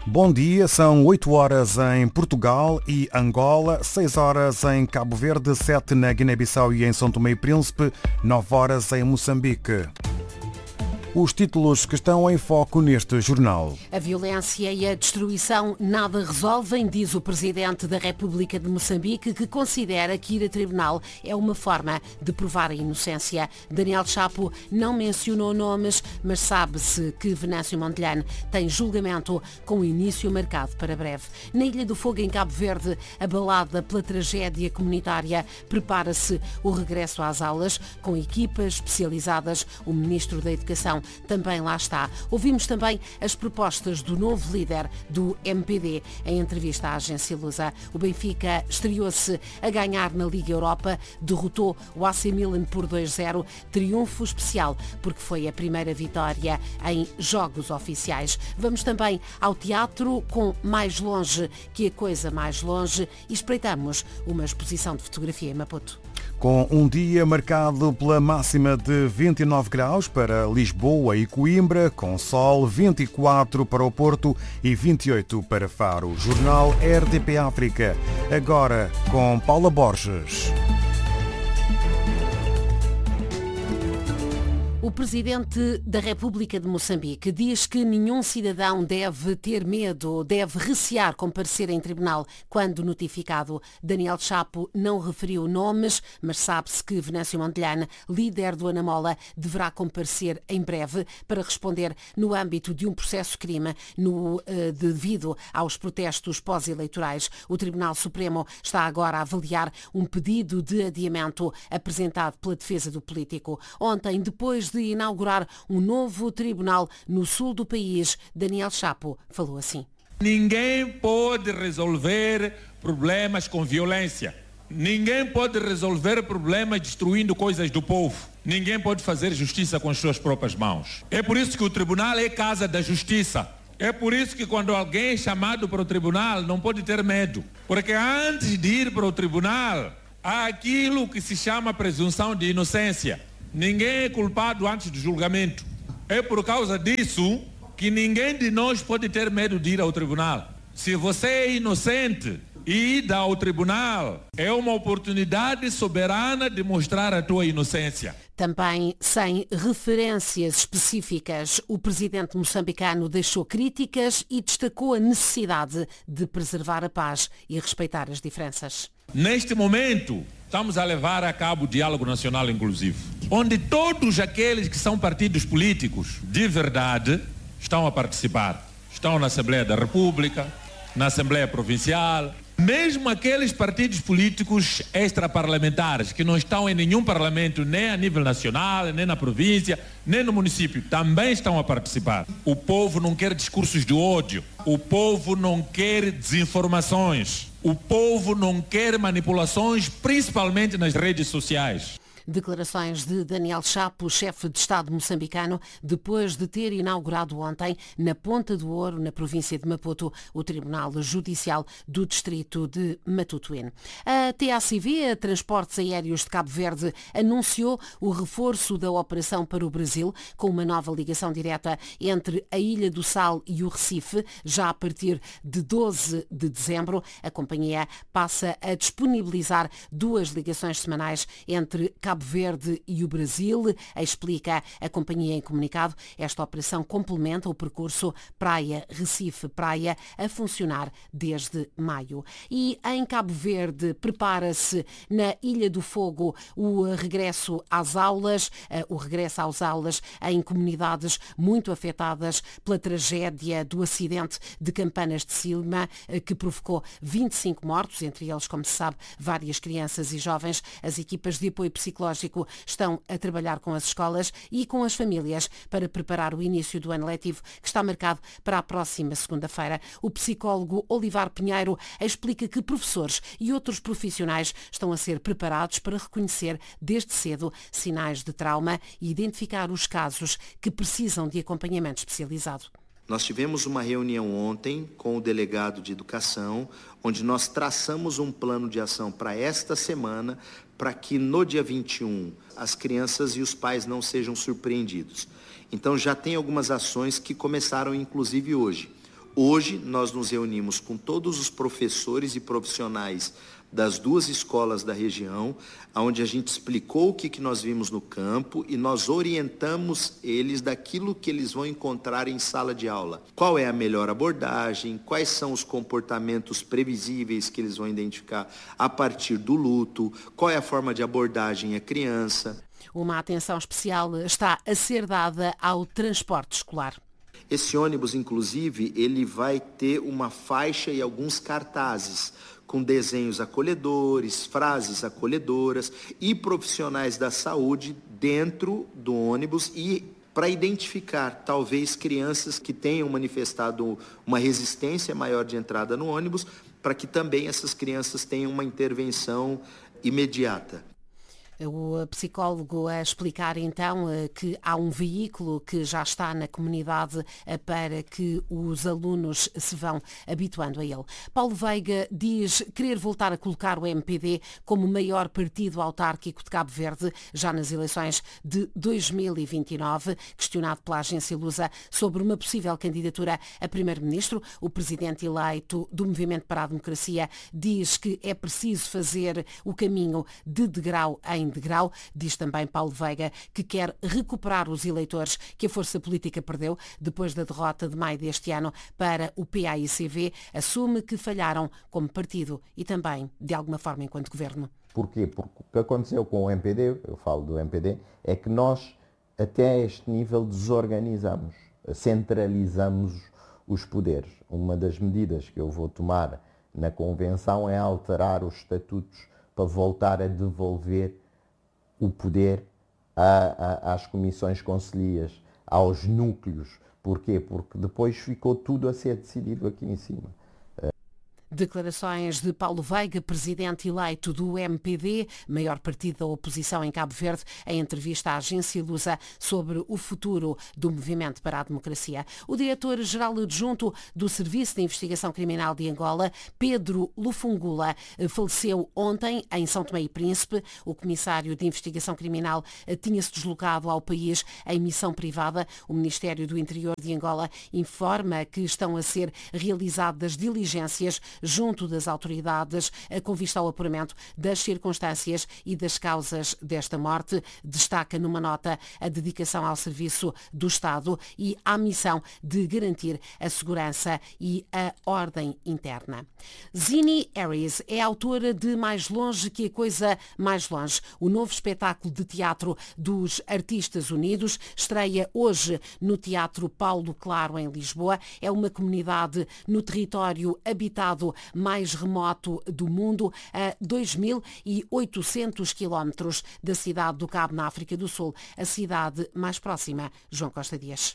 Bom dia, são 8 horas em Portugal e Angola, 6 horas em Cabo Verde, 7 na Guiné-Bissau e em São Tomé e Príncipe, 9 horas em Moçambique. Os títulos que estão em foco neste jornal. A violência e a destruição nada resolvem, diz o Presidente da República de Moçambique, que considera que ir a tribunal é uma forma de provar a inocência. Daniel Chapo não mencionou nomes, mas sabe-se que Venâncio Mondlane tem julgamento com início marcado para breve. Na Ilha do Fogo, em Cabo Verde, abalada pela tragédia comunitária, prepara-se o regresso às aulas com equipas especializadas. O Ministro da Educação também lá está. Ouvimos também as propostas do novo líder do MPD em entrevista à agência Lusa. O Benfica estreou-se a ganhar na Liga Europa, derrotou o AC Milan por 2-0, triunfo especial porque foi a primeira vitória em jogos oficiais. Vamos também ao teatro com Mais Longe que a Coisa Mais Longe e espreitamos uma exposição de fotografia em Maputo. Com um dia marcado pela máxima de 29 graus para Lisboa e Coimbra, com sol, 24 para o Porto e 28 para Faro. Jornal RDP África, agora com Paula Borges. O Presidente da República de Moçambique diz que nenhum cidadão deve ter medo, deve recear comparecer em tribunal quando notificado. Daniel Chapo não referiu nomes, mas sabe-se que Venâncio Mondlane, líder do Anamola, deverá comparecer em breve para responder no âmbito de um processo-crime devido aos protestos pós-eleitorais. O Tribunal Supremo está agora a avaliar um pedido de adiamento apresentado pela defesa do político. Ontem, depois de inaugurar um novo tribunal no sul do país, Daniel Chapo falou assim. Ninguém pode resolver problemas com violência. Ninguém pode resolver problemas destruindo coisas do povo. Ninguém pode fazer justiça com as suas próprias mãos. É por isso que o tribunal é casa da justiça. É por isso que quando alguém é chamado para o tribunal não pode ter medo. Porque antes de ir para o tribunal, há aquilo que se chama presunção de inocência. Ninguém é culpado antes do julgamento. É por causa disso que ninguém de nós pode ter medo de ir ao tribunal. Se você é inocente e ir ao tribunal, é uma oportunidade soberana de mostrar a tua inocência. Também sem referências específicas, o presidente moçambicano deixou críticas e destacou a necessidade de preservar a paz e respeitar as diferenças. Neste momento, estamos a levar a cabo o diálogo nacional inclusivo, onde todos aqueles que são partidos políticos de verdade estão a participar. Estão na Assembleia da República, na Assembleia Provincial, mesmo aqueles partidos políticos extraparlamentares que não estão em nenhum parlamento, nem a nível nacional, nem na província, nem no município, também estão a participar. O povo não quer discursos de ódio, o povo não quer desinformações, o povo não quer manipulações, principalmente nas redes sociais. Declarações de Daniel Chapo, chefe de Estado moçambicano, depois de ter inaugurado ontem, na Ponta do Ouro, na província de Maputo, o Tribunal Judicial do Distrito de Matutuene. A TACV, a Transportes Aéreos de Cabo Verde, anunciou o reforço da operação para o Brasil, com uma nova ligação direta entre a Ilha do Sal e o Recife, já a partir de 12 de dezembro. A companhia passa a disponibilizar 2 ligações semanais entre Cabo Verde e o Brasil, explica a companhia em comunicado. Esta operação complementa o percurso Praia-Recife-Praia a funcionar desde maio. E em Cabo Verde prepara-se na Ilha do Fogo o regresso às aulas em comunidades muito afetadas pela tragédia do acidente de Campanas de Cima, que provocou 25 mortos, entre eles, como se sabe, várias crianças e jovens. As equipas de apoio psicológico estão a trabalhar com as escolas e com as famílias para preparar o início do ano letivo, que está marcado para a próxima segunda-feira. O psicólogo Olivar Pinheiro explica que professores e outros profissionais estão a ser preparados para reconhecer desde cedo sinais de trauma e identificar os casos que precisam de acompanhamento especializado. Nós tivemos uma reunião ontem com o delegado de educação, onde nós traçamos um plano de ação para esta semana, para que no dia 21 as crianças e os pais não sejam surpreendidos. Então já tem algumas ações que começaram inclusive hoje. Hoje nós nos reunimos com todos os professores e profissionais das 2 escolas da região, onde a gente explicou o que nós vimos no campo e nós orientamos eles daquilo que eles vão encontrar em sala de aula. Qual é a melhor abordagem, quais são os comportamentos previsíveis que eles vão identificar a partir do luto, qual é a forma de abordagem à criança. Uma atenção especial está a ser dada ao transporte escolar. Esse ônibus, inclusive, ele vai ter uma faixa e alguns cartazes com desenhos acolhedores, frases acolhedoras e profissionais da saúde dentro do ônibus e para identificar talvez crianças que tenham manifestado uma resistência maior de entrada no ônibus, para que também essas crianças tenham uma intervenção imediata. O psicólogo a explicar então que há um veículo que já está na comunidade para que os alunos se vão habituando a ele. Paulo Veiga diz querer voltar a colocar o MPD como o maior partido autárquico de Cabo Verde já nas eleições de 2029. Questionado pela agência Lusa sobre uma possível candidatura a primeiro-ministro, o presidente eleito do Movimento para a Democracia diz que é preciso fazer o caminho de degrau em degrau. Diz também Paulo Veiga que quer recuperar os eleitores que a força política perdeu depois da derrota de maio deste ano para o PAICV. Assume que falharam como partido e também, de alguma forma, enquanto governo. Porquê? Porque o que aconteceu com o MPD, eu falo do MPD, é que nós até a este nível desorganizamos, centralizamos os poderes. Uma das medidas que eu vou tomar na convenção é alterar os estatutos para voltar a devolver o poder às comissões conselhias, aos núcleos. Porquê? Porque depois ficou tudo a ser decidido aqui em cima. Declarações de Paulo Veiga, presidente eleito do MPD, maior partido da oposição em Cabo Verde, em entrevista à agência Lusa sobre o futuro do Movimento para a Democracia. O diretor-geral adjunto do Serviço de Investigação Criminal de Angola, Pedro Lufungula, faleceu ontem em São Tomé e Príncipe. O comissário de Investigação Criminal tinha-se deslocado ao país em missão privada. O Ministério do Interior de Angola informa que estão a ser realizadas diligências junto das autoridades com vista ao apuramento das circunstâncias e das causas desta morte. Destaca numa nota a dedicação ao serviço do Estado e à missão de garantir a segurança e a ordem interna. Zini Harris é autora de Mais Longe que a Coisa Mais Longe. O novo espetáculo de teatro dos Artistas Unidos estreia hoje no Teatro Paulo Claro, em Lisboa. É uma comunidade no território habitado mais remoto do mundo, a 2.800 quilómetros da cidade do Cabo, na África do Sul, a cidade mais próxima. João Costa Dias.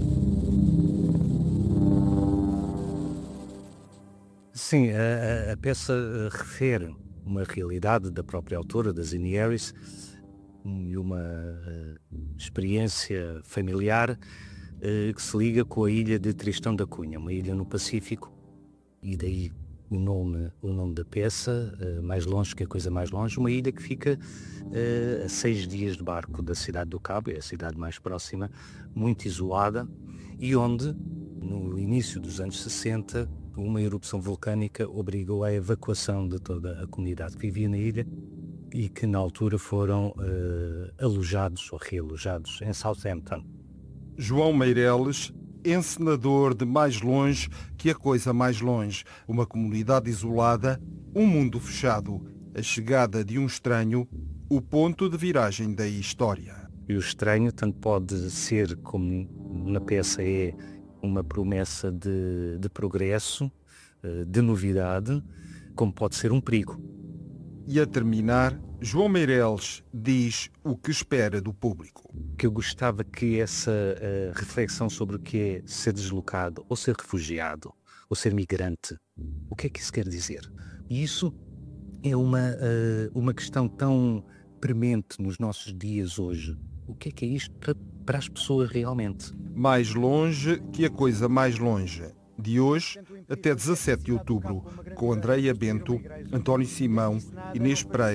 Sim, a peça refere uma realidade da própria autora, da Zini Harris, e uma experiência familiar que se liga com a ilha de Tristão da Cunha, uma ilha no Pacífico, e daí o nome da peça, Mais Longe que a Coisa Mais Longe, uma ilha que fica a 6 dias de barco da cidade do Cabo, é a cidade mais próxima, muito isolada, e onde, no início dos anos 60, uma erupção vulcânica obrigou à evacuação de toda a comunidade que vivia na ilha e que na altura foram alojados ou realojados em Southampton. João Meireles, encenador de Mais Longe que a Coisa Mais Longe, uma comunidade isolada, um mundo fechado, a chegada de um estranho, o ponto de viragem da história. E o estranho tanto pode ser, como na peça é, uma promessa de progresso, de novidade, como pode ser um perigo. E a terminar, João Meireles diz o que espera do público. Que eu gostava que essa reflexão sobre o que é ser deslocado, ou ser refugiado, ou ser migrante, o que é que isso quer dizer? E isso é uma questão tão premente nos nossos dias hoje. O que é isto para as pessoas realmente? Mais Longe que a Coisa Mais Longe. De hoje até 17 de outubro, com Andreia Bento, António Simão, Inês Pereira,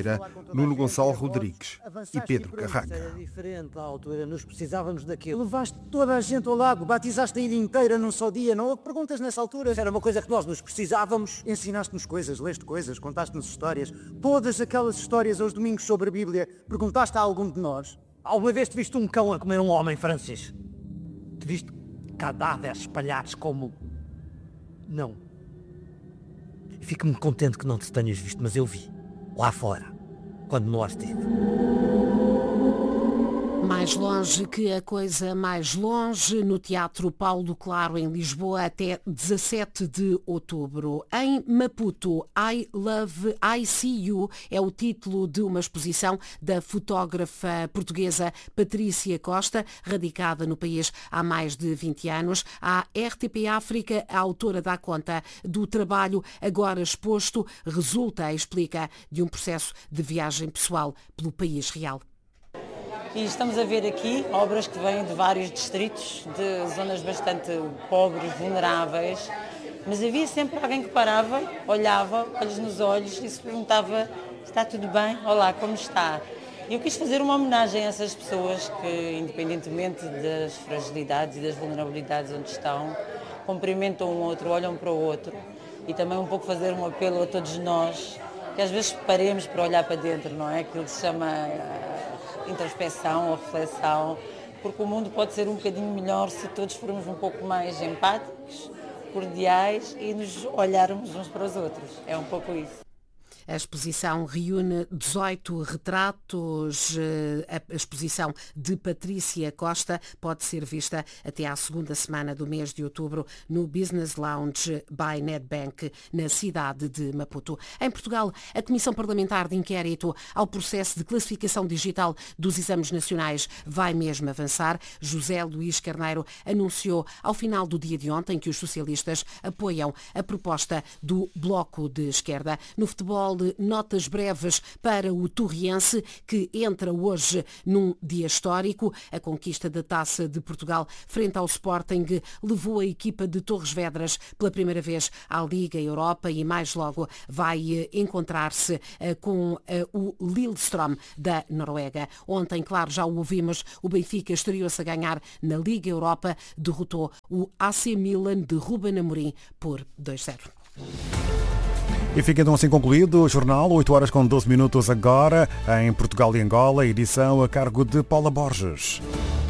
Nuno Gonçalo Rodrigues e Pedro Carraca. Era diferente à altura, nos precisávamos daquilo. Levaste toda a gente ao lago, batizaste a ilha inteira num só dia, não houve perguntas nessa altura. Era uma coisa que nós nos precisávamos. Ensinaste-nos coisas, leste coisas, contaste-nos histórias. Todas aquelas histórias aos domingos sobre a Bíblia, perguntaste a algum de nós. Alguma vez te viste um cão a comer um homem, Francis? Te viste cadáveres espalhados como... Não. Fico-me contente que não te tenhas visto, mas eu vi. Lá fora. Quando não esteve. Mais longe que a coisa mais longe, no Teatro Paulo Claro, em Lisboa, até 17 de outubro. Em Maputo, I Love, I See You é o título de uma exposição da fotógrafa portuguesa Patrícia Costa, radicada no país há mais de 20 anos. A RTP África, a autora dá conta do trabalho agora exposto, resulta, explica, de um processo de viagem pessoal pelo país real. E estamos a ver aqui obras que vêm de vários distritos, de zonas bastante pobres, vulneráveis, mas havia sempre alguém que parava, olhava, olhos nos olhos e se perguntava: está tudo bem? Olá, como está? E eu quis fazer uma homenagem a essas pessoas que, independentemente das fragilidades e das vulnerabilidades onde estão, cumprimentam um outro, olham para o outro, e também um pouco fazer um apelo a todos nós, que às vezes paremos para olhar para dentro, não é? Aquilo que se chama introspeção ou reflexão, porque o mundo pode ser um bocadinho melhor se todos formos um pouco mais empáticos, cordiais e nos olharmos uns para os outros. É um pouco isso. A exposição reúne 18 retratos. A exposição de Patrícia Costa pode ser vista até à segunda semana do mês de outubro no Business Lounge by Nedbank, na cidade de Maputo. Em Portugal, a Comissão Parlamentar de Inquérito ao processo de classificação digital dos exames nacionais vai mesmo avançar. José Luís Carneiro anunciou ao final do dia de ontem que os socialistas apoiam a proposta do Bloco de Esquerda. No futebol, notas breves para o Torriense, que entra hoje num dia histórico. A conquista da Taça de Portugal frente ao Sporting levou a equipa de Torres Vedras pela primeira vez à Liga Europa e mais logo vai encontrar-se com o Lillestrøm da Noruega. Ontem, claro, já o ouvimos, o Benfica estreou-se a ganhar na Liga Europa, derrotou o AC Milan de Ruben Amorim por 2-0. E fica então assim concluído o jornal, 8h com 12 minutos agora, em Portugal e Angola, edição a cargo de Paula Borges.